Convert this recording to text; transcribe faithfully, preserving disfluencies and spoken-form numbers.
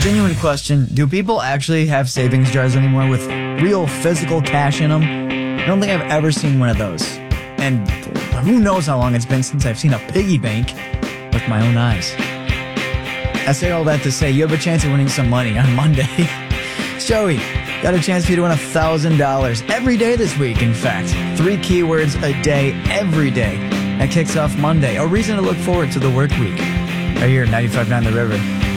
genuine question, do people actually have savings jars anymore with real physical cash in them? I don't think I've ever seen one of those. And who knows how long it's been since I've seen a piggy bank with my own eyes. I say all that to say you have a chance of winning some money on Monday. Joey, got a chance for you to win one thousand dollars every day this week, in fact. Three keywords a day, every day. That kicks off Monday. A reason to look forward to the work week. Right here at ninety-five point nine The River.